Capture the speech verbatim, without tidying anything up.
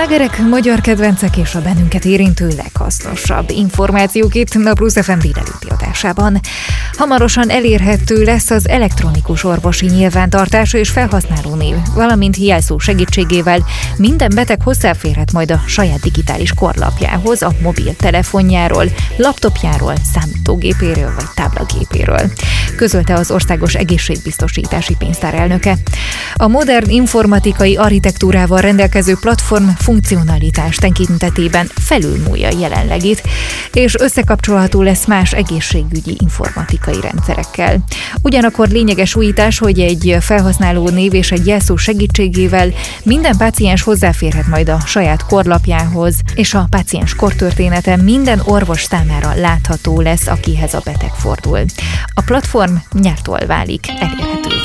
Slágerek, magyar kedvencek és a bennünket érintő leghasznosabb információk itt a Plusz ef em délelőtti adásában. Hamarosan elérhető lesz az elektronikus orvosi nyilvántartás és felhasználónév, valamint jelszó segítségével minden beteg hozzáférhet majd a saját digitális korlapjához, a mobiltelefonjáról, laptopjáról, számítógépéről vagy táblagépéről, közölte az Országos Egészségbiztosítási Pénztár elnöke. A modern informatikai architektúrával rendelkező platform funkcionalitás tekintetében felülmúlja jelenlegit, és összekapcsolható lesz más egészségügyi informatikai rendszerekkel. Ugyanakkor lényeges újítás, hogy egy felhasználó név és egy jelszó segítségével minden páciens hozzáférhet majd a saját korlapjához, és a páciens kortörténete minden orvos számára látható lesz, akihez a beteg fordul. A platform nyártól válik elérhetővé.